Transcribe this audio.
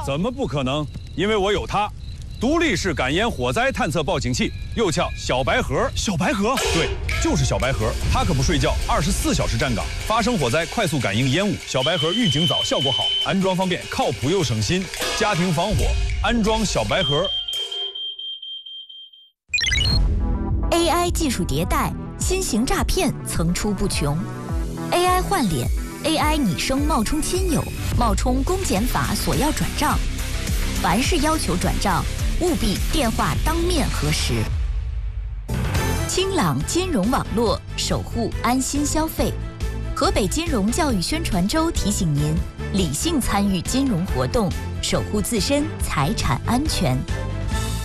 怎么不可能？因为我有它，独立式感烟火灾探测报警器，又叫小白盒。 小白盒？ 对，就是小白盒，它可不睡觉，24小时站岗，发生火灾快速感应烟雾。小白盒预警早，效果好，安装方便，靠谱又省心。家庭防火，安装小白盒。 AI 技术迭代，新型诈骗层出不穷。AI 换脸 ，AI 拟声冒充亲友，冒充公检法索要转账。凡是要求转账，务必电话当面核实。清朗金融网络，守护安心消费。河北金融教育宣传周提醒您：理性参与金融活动，守护自身财产安全。